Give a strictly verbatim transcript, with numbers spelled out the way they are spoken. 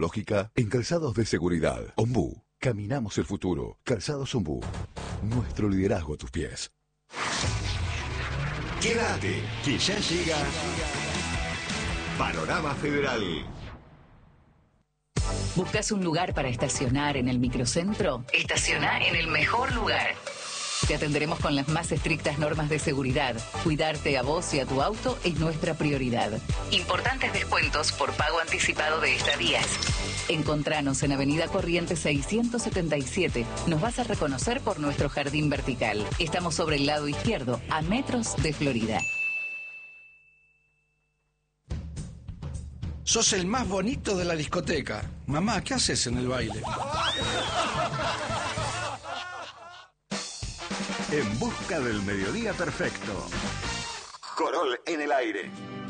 Lógica en calzados de seguridad. Ombú. Caminamos el futuro. Calzados Ombú. Nuestro liderazgo a tus pies. Quédate, que ya llega Panorama Federal. ¿Buscas un lugar para estacionar en el microcentro? Estaciona en el mejor lugar. Te atenderemos con las más estrictas normas de seguridad. Cuidarte a vos y a tu auto es nuestra prioridad. Importantes descuentos por pago anticipado de estadías. Encontranos en Avenida Corrientes seiscientos setenta y siete. Nos vas a reconocer por nuestro jardín vertical. Estamos sobre el lado izquierdo, a metros de Florida. Sos el más bonito de la discoteca. Mamá, ¿qué haces en el baile? En busca del mediodía perfecto. Corol en el aire.